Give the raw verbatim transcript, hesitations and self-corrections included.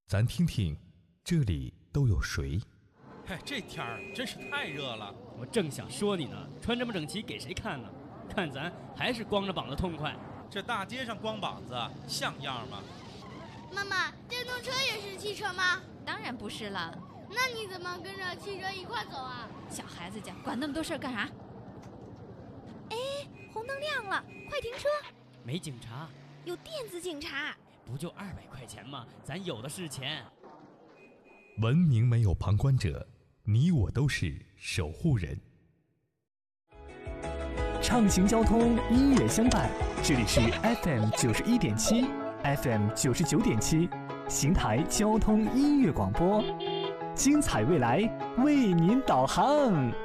咱听听这里都有谁？ 嘿，这天儿真是太热了。 我正想说你呢，穿这么整齐给谁看呢？看咱还是光着膀子痛快。 这大街上光膀子像样吗？ 妈妈，电动车也是汽车吗？ 当然不是了。 那你怎么跟着汽车一块走啊？ 小孩子家管那么多事儿干啥？哎，红灯亮了，快停车！ 没警察， 有电子警察。 不就二百块钱吗？咱有的是钱。 文明没有旁观者，你我都是守护人。 畅行交通，音乐相伴，这里是 F M 九十一点七 ，F M 九十九点七，邢台交通音乐广播，精彩未来为您导航。